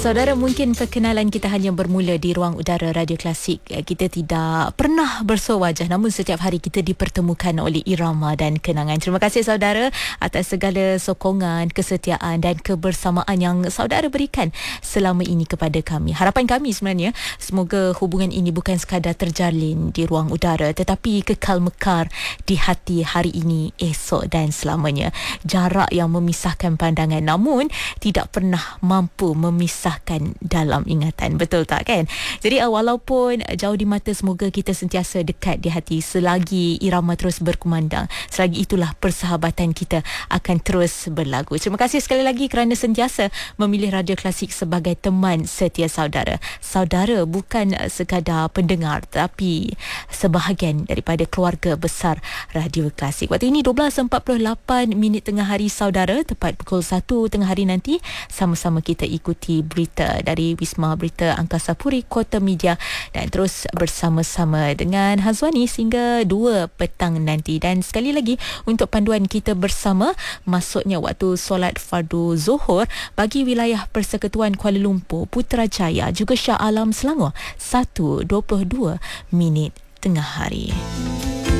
Saudara, mungkin perkenalan kita hanya bermula di ruang udara Radio Klasik. Kita tidak pernah bersua wajah, namun setiap hari kita dipertemukan oleh irama dan kenangan. Terima kasih saudara atas segala sokongan, kesetiaan dan kebersamaan yang saudara berikan selama ini kepada kami. Harapan kami sebenarnya, semoga hubungan ini bukan sekadar terjalin di ruang udara, tetapi kekal mekar di hati hari ini, esok dan selamanya. Jarak yang memisahkan pandangan, namun tidak pernah mampu memisahkan dalam ingatan. Betul tak kan? Jadi walaupun jauh di mata, semoga kita sentiasa dekat di hati selagi irama terus berkumandang. Selagi itulah persahabatan kita akan terus berlagu. Terima kasih sekali lagi kerana sentiasa memilih Radio Klasik sebagai teman setia saudara. Saudara bukan sekadar pendengar, tapi sebahagian daripada keluarga besar Radio Klasik. Waktu ini 12.48 tengah hari saudara, tepat pukul 1 tengah hari nanti sama-sama kita ikuti berita dari Wisma Berita Angkasa Puri Kota Media dan terus bersama-sama dengan Hazwani sehingga 2 petang nanti. Dan sekali lagi untuk panduan kita bersama, masuknya waktu solat fardu Zuhur bagi wilayah Persekutuan Kuala Lumpur, Putrajaya juga Shah Alam Selangor 1:22 tengah hari.